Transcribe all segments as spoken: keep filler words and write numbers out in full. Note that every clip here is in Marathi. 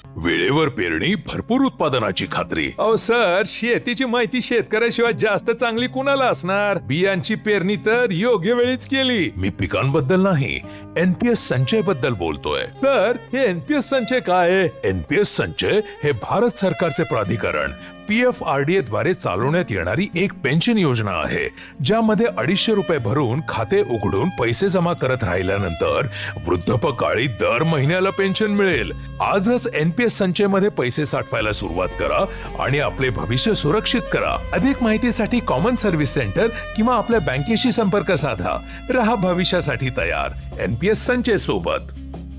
वेळेवर पेरणी, भरपूर उत्पादनाची खात्री. अहो सर, शेतीची माहिती शेतकऱ्याशिवाय जास्त चांगली कुणाला असणार? बियांची पेरणी तर योग्य वेळीच केली. मी पिकांबद्दल नाही, एनपीएस संचय बद्दल बोलतोय. सर, हे एनपीएस संचय काय आहे? एनपीएस संचय हे भारत सरकारचे प्राधिकरण पीएफआरडीए द्वारे चालवण्यात येणारी एक पेन्शन योजना आहे, ज्यामध्ये अडीचशे रुपये भरून खाते उघडून पैसे जमा करत राहिल्यानंतर वृद्धापकाळी दर महिन्याला पेन्शन मिळेल. आजच एनपीएस संचय मध्ये पैसे साठवायला सुरुवात करा आणि आपले भविष्य सुरक्षित करा. अधिक माहितीसाठी कॉमन सर्व्हिस सेंटर किंवा आपल्या बँकेशी संपर्क साधा. रहा भविष्यासाठी तयार एनपीएस संचय सोबत.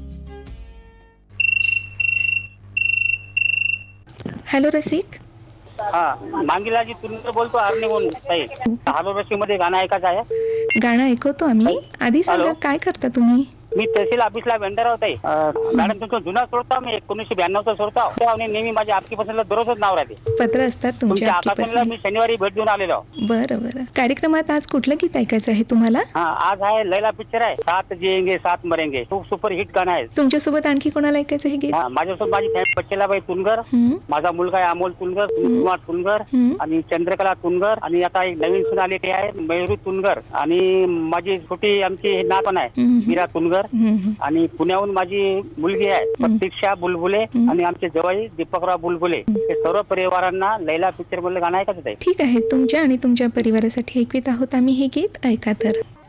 हॅलो रसिक. हा, मांगीलाजी तुमचं बोलतो आर्निवून ताई. हार्बर मध्ये गाणं ऐकायचं आहे. गाणं ऐकवतो आम्ही. आधी सांगा, हॅलो? काय करता तुम्ही? मी तहसील ऑफिसला वेंडर आहोत ताई. मॅडम तुमचा जुना सोडता मी एकोणीसशे ब्याण्णवचा सोडता आणि नेहमी माझ्या आपकी पसंतला दररोजच नाव राहते. पत्र असतात तुमच्या तुमच्या आपकी आकाशवाणीला पसंत. मी शनिवारी भेट देऊन आलेलो. बरं बरं. कार्यक्रमात आज कुठलं गीत ऐकायचं आहे तुम्हाला? हा, आज आहे लैला पिक्चर आहे. सात जिएंगे सात मरेंगे, खूप सुपर हिट गाणं आहे. तुमच्यासोबत आणखी कोणाला ऐकायचं हे गीत? हा, माझ्यासोबत माझी फॅमिली बच्चेलाबाई तुनगर, हम्म, माझा मुलगा आहे अमोल तुनगर, कुमार तुनगर हम्म. आणि चंद्रकला तुनगर आणि आता एक नवीन सून आलेली आहे मयुरी तुनगर आणि माझी छोटी आमची नात पण आहे हम्म. मीरा तुनगर हम्म. आणि पुण्याहून माझी मुलगी आहे प्रतीक्षा बुलबुले आणि आमचे जवाई दीपकराव बुलबुले. हे सर्व परिवारांना लैला पिक्चर मधलं गाणं ऐकायचं आहे. ठीक आहे, तुमच्या आणि तुमच्या परिवारासाठी ऐकवीत आहोत आम्ही हे गीत. ऐका तर.